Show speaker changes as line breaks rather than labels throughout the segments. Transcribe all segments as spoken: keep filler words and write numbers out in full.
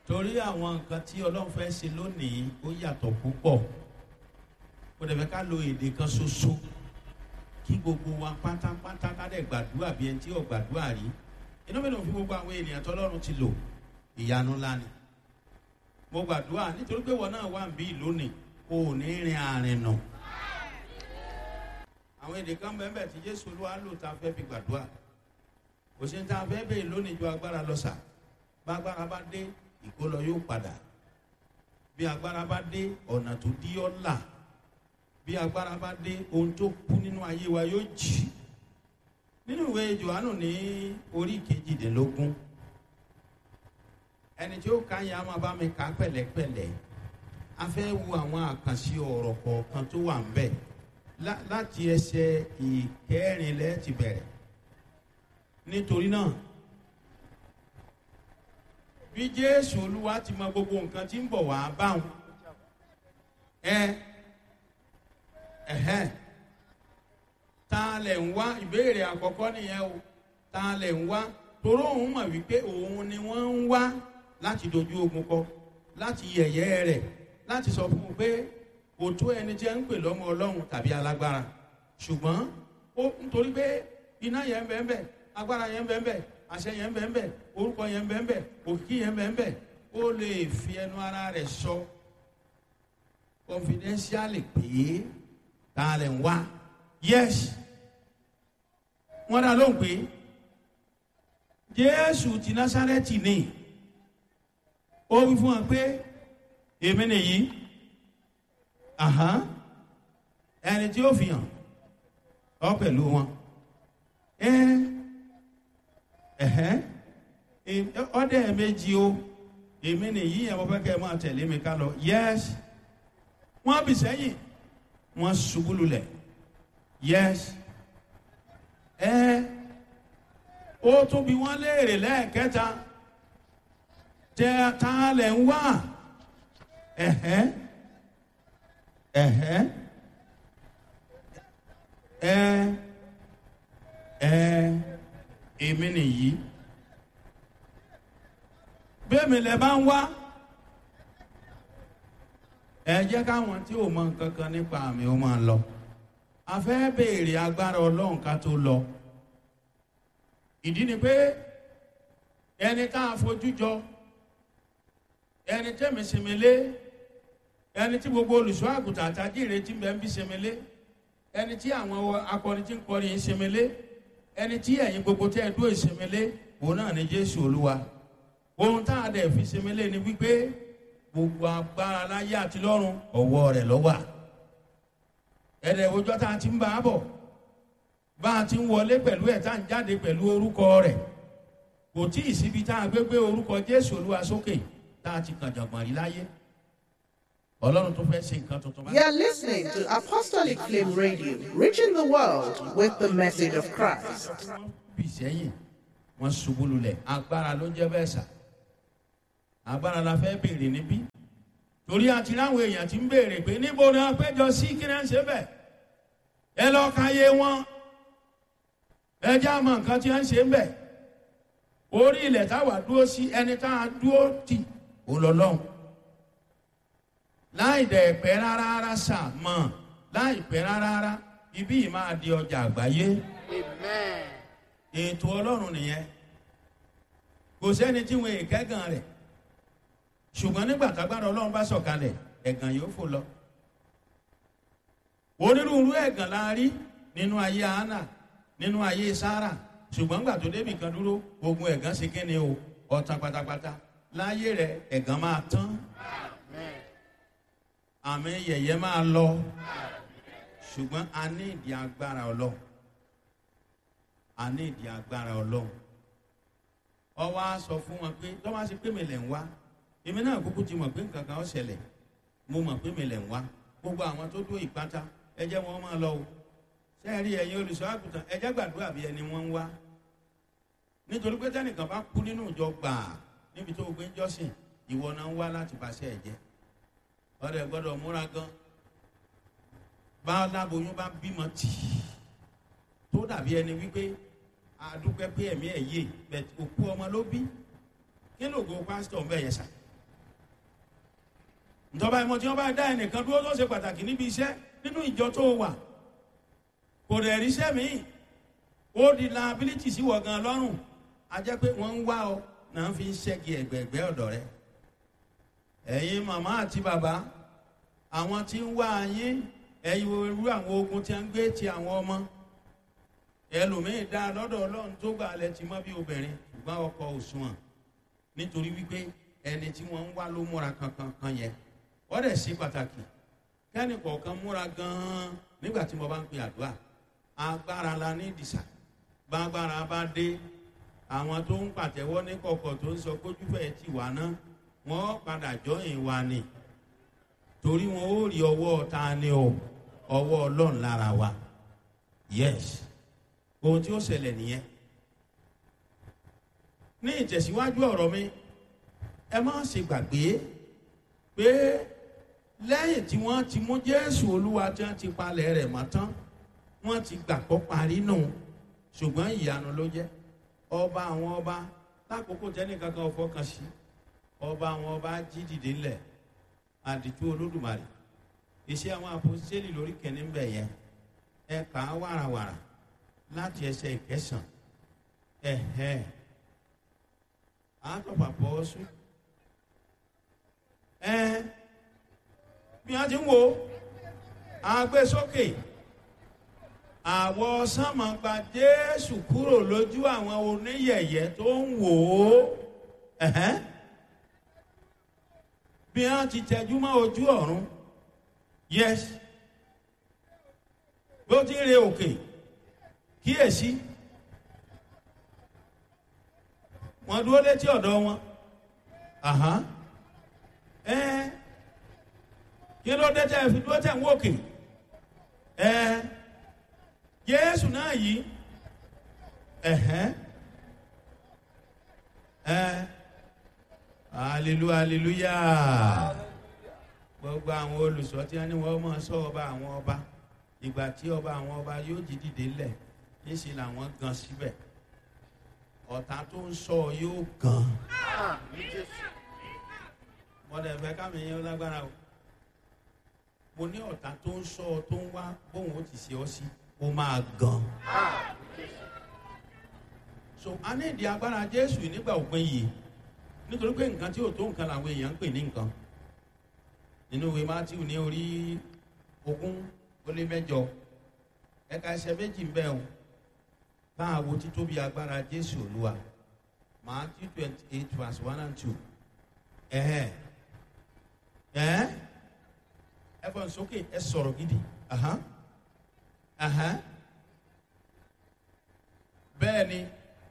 torí àwọn nǹkan tí ọlọ́run fẹ́ ṣe lónìí ó yàtọ̀ púpọ̀. Kò dẹ̀ fẹ́ ká lo èdè kan ṣoṣo kí gbogbo wa pátápátá ká dẹ̀ gbàdúrà bí ẹni tí ò gbàdúrà rí. Inú mi ló fi gbogbo àwọn ènìyàn tọ́lọ́run ti lò ìyanu ńlá ni. Mo gbàdúrà nítorí pé wọn náà wà ń bí lónìí o ò ní rin àrìn nà. Àwọn èdè kan bẹ́ẹ̀ bẹ́ẹ̀ tí Jésù Olúwa lò tá a fẹ́ fi gbàdúrà. Kò sí ní tá a fẹ́ bẹ́ẹ̀ lónìí ju agbára lọ sà. Bá agbára bá dé ìkólọ yóò padà. Bí agbára bá dé ọ̀nà tó dí ọ́ là. Bí agbára bá dé ohun tó kú nínú ayé wa yóò jì. Nínú ìwé Jòhánù ní orí kejìdínlógún ẹni tí ó ka yẹn a máa bá mi kà pẹ̀lẹ́pẹ̀lẹ́. A fẹ́ wo àwọn àkànṣe ọ̀rọ̀ kọ̀ọ̀kan tó wà ń bẹ̀ láti ẹsẹ̀ ìkẹrìnlẹ́ ti bẹ̀rẹ̀. Nítorí náà bí Jésù Olúwa ti mọ gbogbo nǹkan tí ń bọ̀ wá báwọn ẹ ẹ̀hẹ́n ta lẹ̀ ń wá ìbéèrè àkọ́kọ́ nìyẹn o ta lẹ̀ ń wá toró òun mọ̀ wípé òun ni wọ́n ń wá láti dojú ogun kọ láti yẹ̀yẹ́ rẹ̀ láti sọ fún un pé kò tó ẹni tí ẹ ń pè lọ́mọ Ọlọ́run tàbí alágbára ṣùgbọ́n ó nítorí pé iná yẹn ń bẹ ń bẹ agbára yẹn ń bẹ ń bẹ àṣẹ yẹn ń bẹ ń bẹ orúkọ yẹn ń bẹ ń bẹ òkìkí yẹn ń bẹ ń bẹ ó lè fi ẹnu ara rẹ̀ sọ confidentially pé ta lẹ̀ ń wá yes wọ́n dá lóhùn pé Jésù ti Násárẹ́tì ni ó wí fún wa pé èmi nìyí ẹni tí ó fi hàn ọ pẹ̀lú wọn ọdẹ méjì o èmi nìyí ẹ̀ mo fẹ́ kẹ́ ẹ máa tẹ̀lé mi ká lọ yes wọ́n bì sẹ́yìn wọ́n ṣubú lulẹ̀ yes ẹ ó tún bí wọ́n léèrè lẹ́ẹ̀kẹta tẹ ta lẹ̀ ń wá ẹ̀hẹ́ ẹ̀hẹ́ ẹ ẹ èmi nìyí bẹ́ẹ̀mi lẹ bá ń wá ẹ jẹ́ káwọn tí ò mọ nǹkan kan nípa àmì ó máa lọ a fẹ́ béèrè agbára Ọlọ́run ká tó lọ ìdí ni pé ẹni tá a fojú jọ ẹni tẹ́mi sèmélé ẹni tí gbogbo olùṣọ́ àgùntàn àtàjì ìrètí bẹ́ẹ̀ ń bí sèmélé ẹni tí àwọn akọrin tí ń kọrin sèmélé ẹni tí ẹ̀yin gbogbo tẹ́ ẹ dúró sèmélé òun náà ni Jésù Olúwa ohun tá a dẹ̀ fi sèmélé ni wípé gbogbo agbára láyé àti lọ́run ọwọ́ rẹ̀ ló wà ẹ̀rẹ̀ òjò tá a ti ń bá a bọ̀ bá a ti ń wọlé pẹ̀lú ẹ̀ tá a ń jáde pẹ̀lú orúkọ rẹ̀ kò tí ì síbi tá a gbé gbé orúkọ Jésù Olúwa sókè tá a ti kàn jàngbọ̀n rí láyé Ọlọ́run tó fẹ́ ṣe nǹkan tuntun.
You are listening to Apostolic Flame Radio, reaching the world with the message of Christ.
wọ́n bì sẹ́yìn wọ́n ṣubú lulẹ̀ agbára ló jẹ́ bẹ́ẹ̀ sà agbára la fẹ́ béèrè níbí torí àti láwọn èèyàn ti ń béèrè pé níbo ni wọ́n péjọ sí kí náà ń ṣe bẹ́ẹ̀ ẹ lọ ka yé wọn ẹ já mọ nǹkan tí wọ́n ń ṣe bẹ́ẹ̀ orí ilẹ̀ táwa dúró sí ẹni tá a dúró tì ó lọ lọ́hùn láì dẹ̀ pẹ́ rárá rárá sà mọ̀ láì pẹ́ rárá rárá ibí yìí máa di ọjà àgbáyé ètò Ọlọ́run nìyẹn kò sẹ́ni tí wọn èkẹ́gàn rẹ̀ ṣùgbọ́n nígbà tágbára Ọlọ́run bá sọ̀kalẹ̀ ẹ̀gàn yóò fò lọ. onírúurú ẹ̀gàn la rí nínú ayé Hánà nínú ayé Sárà ṣùgbọ́n nígbà tó débì kan dúró ogun ẹ̀gàn ṣe kí ni o ọ̀tàn pátápátá láyé rẹ̀ ẹ̀gàn máa tán àmì yẹ̀yẹ́ máa lọ ṣùgbọ́n a ní ìdí agbára Ọlọ́run a ní ìdí agbára Ọlọ́run ó wá sọ fún wọn pé tó bá ṣe pé mi lẹ̀ ń wá èmi náà kúkú ti mọ̀ pé nǹkan kan ó ṣẹlẹ̀ mo mọ̀ pé mi lẹ̀ ń wá gbogbo àwọn tó dó ìpátá ẹ jẹ́ wọn máa lọ o sẹ́ẹ̀rí ẹ̀yin olùṣọ́ àgùntàn ẹ jẹ́ gbàdúrà bí ẹni wọ́n ń wá nítorí pé tẹ́nìkan bá kú nínú ìjọ gbàà níbi tó gbé ń jọ́sìn ìwọ náà ń wá láti bàṣẹ ẹ̀jẹ̀ ọ̀rẹ́ gbọ́dọ̀ múra gan bá láboyún bá bímọ tì tó dàbí ẹni wípé àdúpẹ́ pé ẹ̀mí ẹ̀ yé bẹ̀ òkú ọmọ ló bí kí ló go pásítọ̀ ń bẹ̀ yẹn sà ìjọba ìmọ̀ tí wọ́n bá dá ẹnìkan dúró tó ṣe pàtàkì níbi iṣẹ́ nínú ìjọ tó wà, kò rẹ̀ ríṣẹ́ míì, ó di liability sí wọ̀ gan lọ́rùn, a jẹ́ pé wọ́n ń wá ọ náà fi ń ṣẹ́gi ẹ̀gbẹ̀ẹ̀gbẹ́ ọ̀dọ̀ rẹ. ẹ̀yin màmá àti bàbá, àwọn tí ń wá yín, ẹ̀yin irú àwọn ogun tí a ń gbé ti àwọn ọmọ. ẹlòmíín dá lọ́dọ̀ Ọlọ́run tó gbà lẹ ti mọ́ bí obìnrin, ṣùgbọ́n ọkọ òṣùwọ̀n, nítorí wípé ẹni tí wọ́n ń wá ló múra kankan kan yẹn. wọ́n dẹ̀ sí pàtàkì kẹ́ni kọ̀ọ̀kan múra gan-an nígbà tí mo bá ń pe àdúrà. agbára la ní ìdìsà, gbàgbára bá dé, àwọn tó ń pàtẹ́wọ́ ní kọ̀kọ̀ tó ń sọ kójú fẹ́ ti wà náà, wọ́n padà jọyìn wa ni, torí wọn ó rí ọwọ́ ta ni o, ọwọ́ Ọlọ́run lára wa. yes, ohun tí ó ṣẹlẹ̀ nìyẹn. ní ìtẹ̀síwájú ọ̀rọ̀ mi, ẹ má ṣe gbàgbé pé lẹ́yìn tí wọ́n ti mú Jésù Olúwa tí wọ́n ti palẹ̀ rẹ̀ mọ́ tán, wọ́n ti gbàgbọ́ parí nù, ṣùgbọ́n ìyanu ló jẹ́. ọba àwọn ọba, lákòókò tẹ́nìkan kan fọkàn sí, ọba àwọn ọba jí dìde ńlẹ̀, àdìtú Olódùmarè. Iṣẹ́ àwọn àpòstélì lórí kẹ́ni ń bẹ̀ yẹn, ẹ kà á wàràwàrà láti ẹsẹ̀ ìkẹsàn. ẹ̀hẹ́ àtọ̀pà pọ̀ sùn. ẹ bí wọ́n ti ń wo agbésókè, àwọ̀ sánmà gba Jésù kúrò lójú àwọn oníyẹ̀yẹ́ tó ń wò ó. ẹ̀hẹ́ bí wọ́n ti tẹjú mọ́ ojú ọ̀run, yes, bí ó ti ń re òkè, kíyèsí wọ́n dúró létí ọ̀dọ̀ wọn. Àhán, ẹ kí ló dé tẹ́ fi dúró tẹ̀ ń wòkè? ẹ Jésù náà yìí, ẹ̀hẹ́ ẹ hallelujah hallelujah. gbogbo àwọn olùṣọ́ tí wọ́n ní wọ́n mọ̀ sọ ọba àwọn ọba, ìgbà tí ọba àwọn ọba yóò jí dìde lẹ̀, níṣẹ́ làwọn gan síbẹ̀. ọ̀tá tó ń sọ yóò gan. mọ̀dẹ̀ fẹ́ kámi yẹn lágbára o. mo ní ọ̀tá tó ń sọ tó ń wá bóun ó ti ṣe ọ sí, ó máa gan. so a ní ìdí agbára Jésù nígbà òpin yìí, nítorí pé nǹkan tí ò tó nǹkan làwọn èèyàn ń pè ní nǹkan. nínú ìwé Mátíù ní orí ogún ó lé mẹ́jọ, ẹ̀ka ẹsẹ̀ méjì ń bẹ o, káàwó títóbi agbára Jésù Olúwa. Matthew twenty eight verse one and two. ẹ̀hẹ́ ẹ̀hẹ́ ẹ fọ́n sókè, ẹ sọ̀rọ̀ gidi. Ahán ahán bẹ́ẹ̀ ni.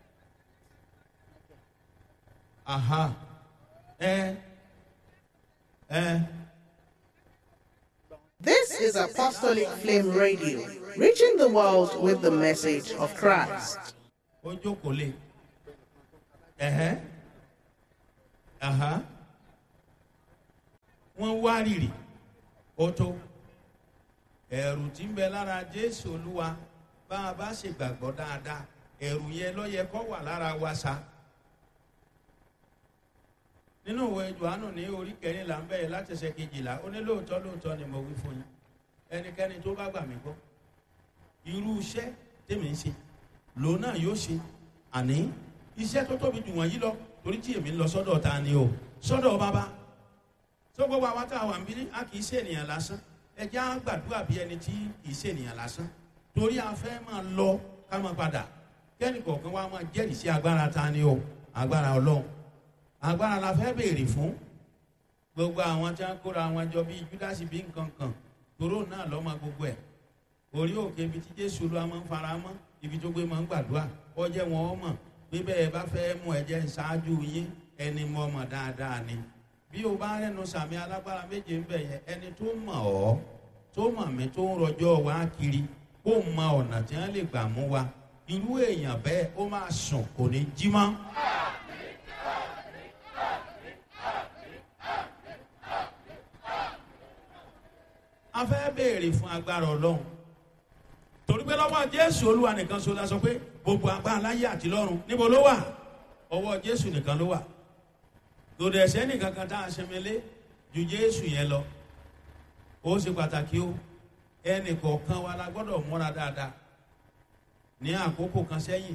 Aha ẹ ẹ.
This is Apostolic Flame Radio, reaching the world with the message of Christ.
Ó jókòó lé. Ẹ̀hẹ́. Aha. Wọ́n wá rìrì. Ó tó. Ẹ̀rù tí ń bẹ lára Jésù Olúwa bá a bá ṣe gbàgbọ́ dáadáa. Ẹ̀rù yẹn ló yẹ kó wà lára wa sa. Nínú ìwé Jòhánù ní orí kẹrìnlá ń bẹ̀rẹ̀ láti ẹsẹ̀ kejìlá, ó ní lóòótọ́ lóòótọ́ ni mo wí fún yín. Ẹnikẹ́ni tó bá gbà mí gbọ́, irú iṣẹ́ tèmi ń ṣe lòun náà yóò ṣe. Àní iṣẹ́ tó tóbi jù wọ̀nyí lọ, torí tí èmi ń lọ sọ́dọ̀ ta ni o, sọ́dọ̀ bàbá. Tó gbogbo àwọn tá a wà ń bí, a kì í ṣe ènìyàn lásán. Ẹ jẹ́ á gbàdúrà bí ẹni tí kì í ṣe ènìyàn lásán. Torí a fẹ́ máa lọ ká máa padà. Kẹ́ni kọ̀ọ̀kan wa máa jẹ́rìí sí agbára ta ni o, agbára Ọlọ́run. Agbára la fẹ́ béèrè fún. Gbogbo àwọn tí wọ́n kóra wọn jọ bíi Júdásì bí nǹkan kan, toró náà lọ́mọ gbogbo ẹ̀. Orí òkè ibi tí Jésù Olúwa máa ń fara mọ́, ibi tó gbé máa ń gbàdúrà, ó jẹ́ wọn ó mọ̀ pé bẹ́ẹ̀ bá fẹ́ mú ẹ̀jẹ̀ ṣáájú yín, ẹni mọ̀ mọ̀ dáadáa ni. Bí o bá rẹ́nu sàmì alágbára méje ń bẹ̀ yẹn, ẹni tó mọ̀ ọ́, tó mọ̀ mí, tó ń rọjọ́ wá kiri, kó mọ ọ̀nà tí wọ́n lè gbà mú wa. Irú èèyàn bẹ́ẹ̀ ó máa sùn, kò ní jí mọ́. A fẹ́ béèrè fún agbára Ọlọ́run. Torí pé lọ́wọ́ Jésù Olúwa nìkan ṣoṣo la sọ pé gbogbo agbára láyé àti lọ́run níbo ló wà? Ọwọ́ Jésù nìkan ló wà. Lòdì ẹ̀ṣẹ̀ nìkan kan tá a ṣẹmẹlé, ju Jésù yẹn lọ. Ó ṣe pàtàkì o. Ẹnì kọ̀ọ̀kan wa la gbọ́dọ̀ múra dáadáa. Ní àkókò kan sẹ́yìn,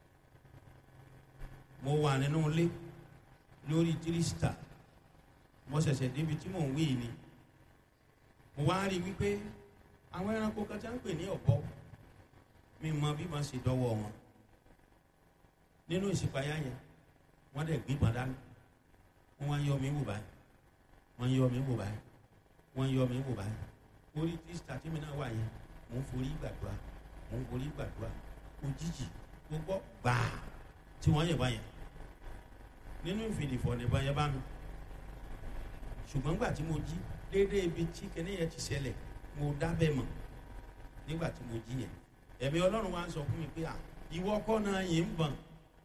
mo wà nínú ilé lórí tírísítà. Mo ṣẹ̀ṣẹ̀ débi tí mò ń wí ni. Mo wá rí wípé àwọn ẹranko kan tí wọ́n ń pè ní ọ̀bọ, mi mọ bí wọ́n ṣe dọ́wọ́ wọn. Nínú ìṣípayá yẹn, wọ́n dẹ̀ gbígbọ́n dání. Wọ́n wá yọ mí wò báyìí. Wọ́n yọ mí wò báyìí. Wọ́n yọ mí wò báyìí. Orí tírísítà tí mi náà wà yẹn, mò ń forí gbàdúrà. Mò ń forí gbàdúrà. Òjijì gbogbo gbàá tí wọ́n yẹ̀ báyẹn. Nínú ìfìdífọ̀ nìbọn yẹn bá mi. Ṣùgbọ́n nígbà tí mo jí déédéé ibi tí kinní yẹn ti ṣẹlẹ̀, mo dábẹ́ mọ̀ nígbà tí mo jí yẹn. Ẹ̀mí Ọlọ́run wá ń sọ fún mi pé à ìwọ kọ́ náà yìí ń bọ̀n.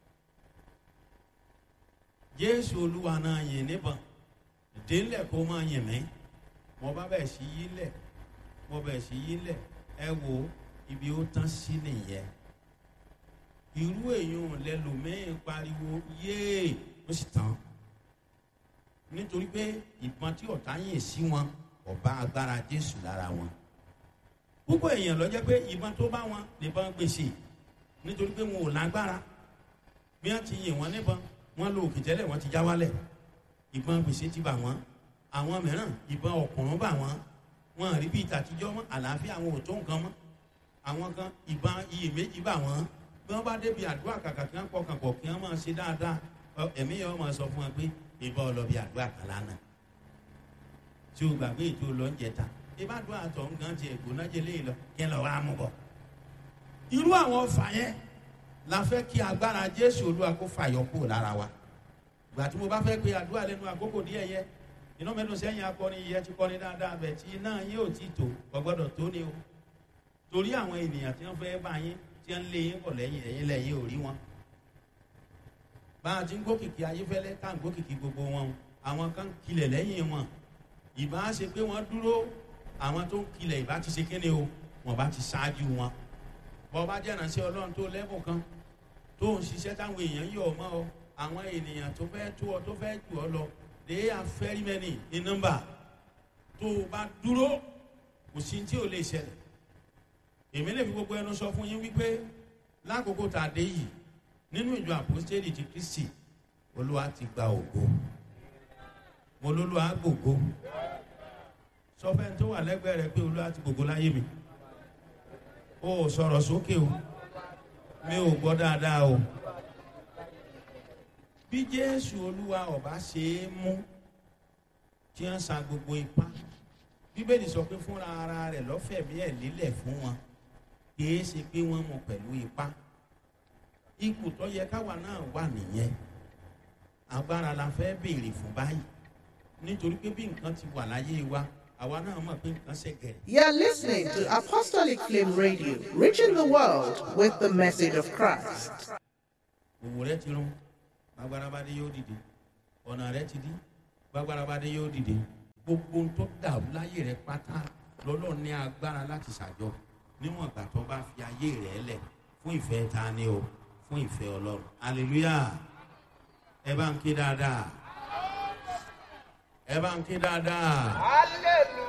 Jésù Olúwa náà yìí níbọn. Délẹ̀ kó máa yìn mí. Mo bá bẹ̀ sí yí lẹ̀. Mo bẹ̀ sí yí lẹ̀. Ẹ wo ibi ó tán sí nìyẹn. Irú èèyàn lẹ́lòmíì pariwo yéè ó sì tán. Nítorí pé ìbọn tí ọ̀tá yìn sí wọn ọba agbára Jésù lára wọn. Púpọ̀ èèyàn ló jẹ́ pé ìbọn tó bá wọn nìbọn gbèsè. Nítorí pé wọn ò lágbára. Bí wọ́n ti yìn wọ́n níbọn, wọ́n lo òkè tẹ́lẹ̀ wọ́n ti já wálẹ̀. Ìbọn gbèsè ti bà wọ́n. Àwọn mìíràn ìbọn ọ̀kùnrùn bà wọ́n. Wọ́n rí bí ìtàtijọ́ mọ́, àlàáfíà àwọn ò tó nǹkan mọ́. Àwọn kan ìbọn iyèméjì bà wọ́n. Bí wọ́n bá débi àdúrà kàkà kí wọ́n pọkàn pọ̀ kí wọ́n máa ṣe dáadáa, ẹ̀mí yẹn wọ́n máa sọ fún wọn pé ìbọn ọlọ́bì àdúrà kan lánàá. Tí o gbàgbé ètò lọ ń jẹta, ìbá àdúrà àtọ̀ nǹkan ti ẹ̀gbọ́n náà jẹ léyìí lọ kí ẹ lọ wá mú bọ̀. Irú àwọn ọfà yẹn la fẹ́ kí agbára Jésù Olúwa kó fàyọ kúrò lára wa. Ìgbà tí mo bá fẹ́ pe àdúrà lẹ́nu àkókò díẹ̀ yẹ, iná mẹ́nu sẹ́yìn akọni yẹ ti kọ́ni dáadáa bẹ̀ tí iná yín ò tí tó ọgbọ́dọ̀ tó ní o. Torí àwọn ènìyàn tí wọ́n fẹ́ bá yín tí wọ́n lé yín pọ̀ lẹ́yìn ẹ̀yìn lẹ́yìn ò rí wọn. Bá a ti ń gbókìkí ayéfẹ́lẹ́ ká ń gbókìkí gbogbo wọn, àwọn kan kilẹ̀ lẹ́yìn wọn. Ìbá ṣe pé wọ́n dúró, àwọn tó ń kilẹ̀ ìbá ti ṣe kéde o, wọ́n bá ti ṣáájú wọn. Bọ́ bá jẹ́ ìránṣẹ́ Ọlọ́run tó lẹ́bùn kan tó ń ṣiṣẹ́ táwọn èèyàn yọ̀ ọ́ mọ́ ọ, àwọn ènìyàn tó fẹ́ tó ọ tó fẹ́ jù ọ lọ, they are very many in number. Tó o bá dúró, kò sí tí ò lè ṣẹlẹ̀. Èmi lè fi gbogbo ẹnu sọ fún yín wípé lákòókò tá a dé yìí nínú ìjọ àpòstélì ti Kristi, Olúwa ti gba ògo. Mo lólúwa gbògo. Sọ fẹ́ tó wà lẹ́gbẹ̀ẹ́ rẹ pé Olúwa ti gbògo láyé mi. O ò sọ̀rọ̀ sókè o. Mi ò gbọ́ dáadáa o. Bí Jésù Olúwa ọba ṣe é mú tí wọ́n sa gbogbo ipá. Bíbélì sọ pé fúnra ara rẹ̀ lọ́fẹ̀mí ẹ̀ lílẹ̀ fún wọn. Kìí ṣe pé wọ́n mú pẹ̀lú ipá. Ipò tó yẹ káwa náà wà nìyẹn. Agbára la fẹ́ béèrè fún báyìí. Nítorí pé bí nǹkan ti wà láyé wa, àwa náà mọ̀ pé nǹkan ṣe gẹ̀rẹ́.
You're listening to Apostolic Flame Radio, reaching the world with the message of Christ.
Òwò rẹ ti rún, gbàgbára bá dé yóò dìde. Ọ̀nà rẹ ti dí, gbàgbára bá dé yóò dìde. Gbogbo ohun tó dàrú láyé rẹ pátá lọ́lọ́run ní agbára láti ṣàjọ. Níwọ̀n ìgbà tó bá fi ayé rẹ̀ lẹ̀ fún ìfẹ́ ta ni o, fún ìfẹ́ Ọlọ́run. Hallelujah. Ẹ bá ń ké dáadáa. Ẹ bá ń ké dáadáa.
Hallelujah.